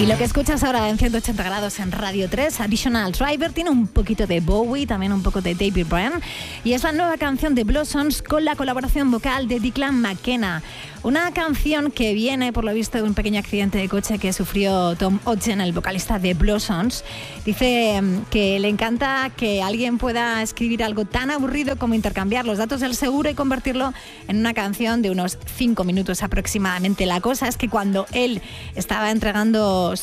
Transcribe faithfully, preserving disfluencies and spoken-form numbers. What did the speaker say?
Y lo que escuchas ahora en ciento ochenta grados en Radio tres, Additional Driver, tiene un poquito de Bowie, también un poco de David Byrne, y es la nueva canción de Blossoms con la colaboración vocal de Declan McKenna. Una canción que viene, por lo visto, de un pequeño accidente de coche que sufrió Tom Ogden, el vocalista de Blossoms. Dice que le encanta que alguien pueda escribir algo tan aburrido como intercambiar los datos del seguro y convertirlo en una canción de unos cinco minutos aproximadamente. La cosa es que cuando él estaba entregando